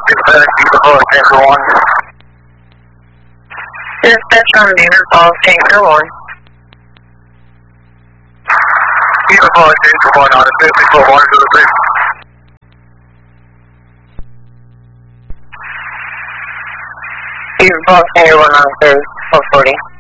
Dispatch on Beaver Falls, Tanker 1. Beaver Falls, Tanker 1, on a 54 1 to the bridge. Beaver Falls, Tanker 1 on 440.